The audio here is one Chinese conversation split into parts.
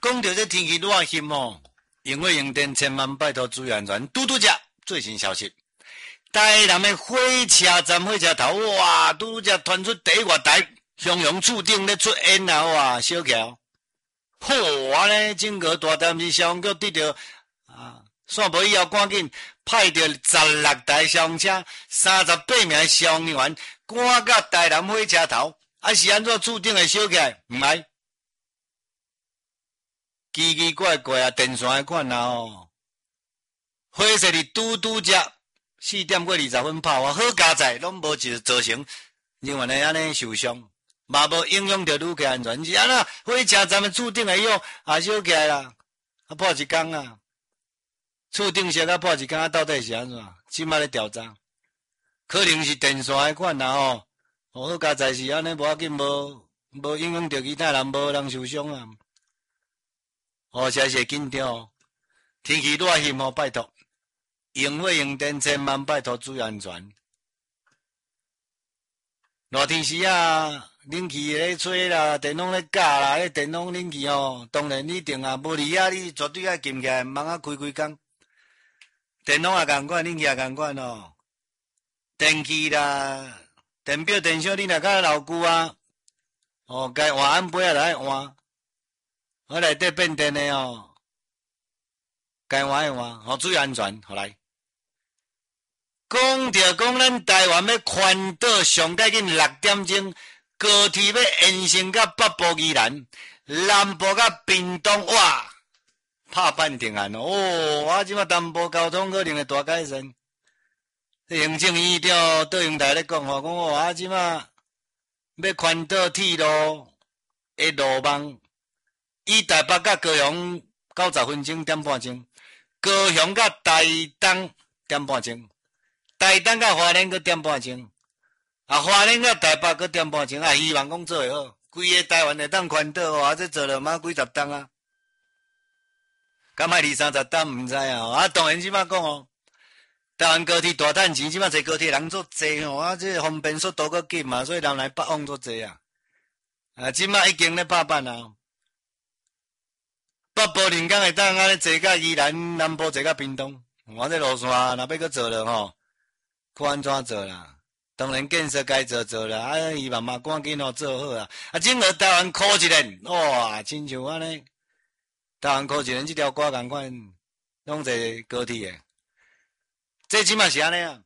讲到这天气热炎哦，因为用电千万拜托注意安全。嘟嘟姐最新消息，台南的火车站火车头，哇，嘟嘟姐传出第一月台，向阳厝顶咧出烟啊，哇，小桥，好啊咧，整个大潭市消防局得到啊，线无以后赶紧派着16台消防车，38名消防员赶到台南火车头，啊是安怎厝顶会烧起来？唔系。奇奇怪怪啊，电线的款啊哦，火势哩嘟嘟只4点过20分跑啊，好加载拢无就造成人员的安尼受伤，嘛无影响到旅客安全。是安那火车站的厝顶的用也烧起来啦，啊破一工啊，厝顶烧啊破一工啊，到底是安怎？即摆咧调查，可能是电线的款啊哦，好加载是安尼无要紧，无影响到其他人，无人受伤啊。哦，谢谢紧张哦！天气热炎哦，拜托，用火用电千万拜托注意安全。热天时啊，冷气咧吹啦，电风咧架啦，迄电风冷气哦，当然你定啊，无离啊，你绝对爱禁起来，茫啊开工。电风也共款，冷气也共款哦。电器啦，电表、电箱你若较老旧啊，哦，该换安杯啊来换。我内底变电的哦，该换的换，好注意安全，好来。讲着讲咱台湾要环岛上盖紧6点钟，高铁要延伸到北部宜兰、南部到屏东，哇，拍板定案哦！我即马南部交通可能会大改善。行政院长倒用台咧讲吼，讲我即马要环岛铁路的路网。以台北甲高雄90分钟点半钟，高雄甲台东点半钟，台东甲花莲个点半钟，啊花莲甲台北个点半钟，啊希望讲做会好，规个台湾会当环岛哦，啊这做了嘛几十档啊，敢卖20-30档毋知啊，啊当然即摆讲哦，台湾高铁大赚钱，即摆坐高铁人做济哦，啊这方便速度搁紧嘛，所以人来北往做济啊，啊即摆已经咧拍板啊。北部人工会当安尼坐到宜兰，南部坐到屏东。我这路线若要搁做了吼，看安怎做啦？当然建设该做啦，啊，希望嘛赶紧哦做好啊！啊，整个台湾考一年，哇，亲像安尼，台湾考一年这条歌共款，拢坐高铁诶。这即嘛是安尼啊？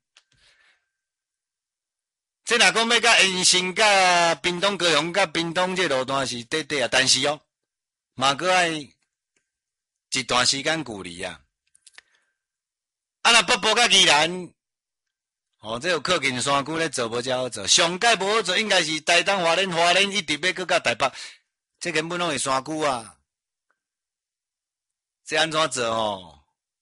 这若讲要甲延伸甲屏东高雄甲屏东这路段是短短啊，但是哦，嘛搁爱。一段时间距离啊，啊那北部甲宜兰，哦，这有靠近山区咧做无遮好做，上届无好做，应该是台东花莲一直要搁到台北，这根本拢是山区啊，这安怎做哦？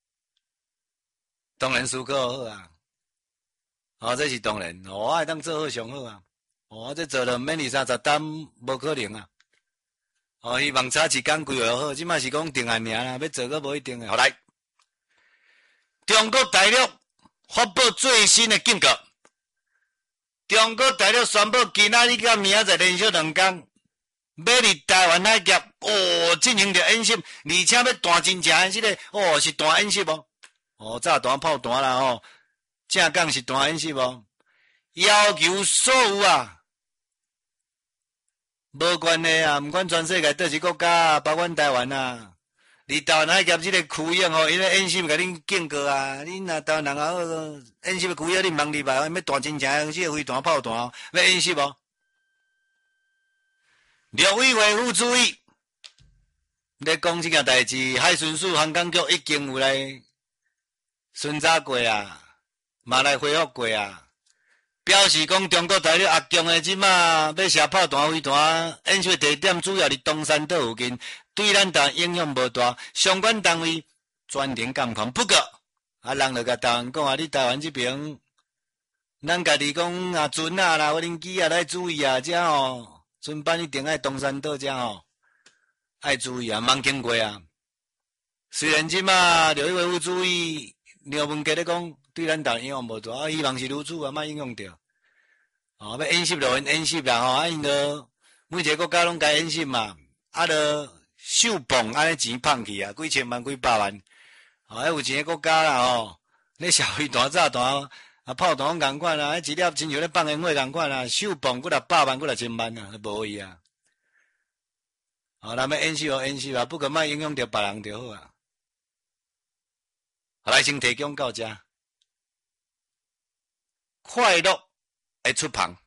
当然思考好啊，哦，这是当然，我会当做好上好啊，哦，这做了免20-30担，无可能啊。哦，希望差一天规划好，即马是讲定案尔啦，要做个无一定诶。好来，中国大陆发布最新的警告，中国大陆宣布今仔日甲明仔载连续2天，要伫台湾海峡进行着演习，而且要弹真正诶，即个是弹演习无？哦，炸弹炮弹啦吼，正讲是弹演习无？要求所有啊。无关系啊，毋管全世界倒一国家，包括台湾啊，伫台湾海峡即个区域吼，因为演习甲恁警告啊，恁若台湾人啊，演习区域恁茫入来，要弹真正即个飞弹炮弹，要演习无？陆委会副主委咧讲即件代志，海巡署航港局已经有来巡查过啊，嘛来回复过啊。表示讲中国大陆压强的即马要射炮弹、飞弹，演习地点主要伫东山岛附近，对咱台影响无大。相关单位专程监控。不过，人就甲台湾讲啊，你台湾这边，咱家己讲啊，船啊啦、无人机啊，来注意啊，遮吼，船班一定爱东山岛遮吼，爱注意啊，茫经过啊。虽然即马刘一伟副主委廖文杰咧讲。对咱台影响无大，希望是如此啊，莫影响着。哦，要演习就演习啦，吼，因着每一个国家拢该演习嘛，就秀蹦安尼钱放去啊，几千万几百万，还有钱的国家啦吼，咧社会大炸弹啊炮弹共款啊，一粒亲像咧放烟火共款啊，秀蹦几600万几6000万啊，无伊啊。咱要演戏演戏啊，不过莫影响到别人就好啊。好，来先提供到这，快乐会出旁。